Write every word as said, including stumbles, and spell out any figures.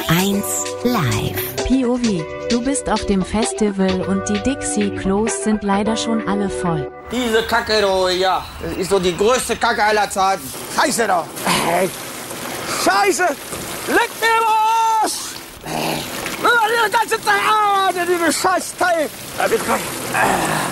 eins live. P O V, du bist auf dem Festival und die Dixie-Klos sind leider schon alle voll. Diese Kacke, du, ja, das ist so die größte Kacke aller Zeiten. Scheiße doch. Scheiße! Leck mir im Arsch! Die ganze Zeit, ah, diese Scheiß Teil.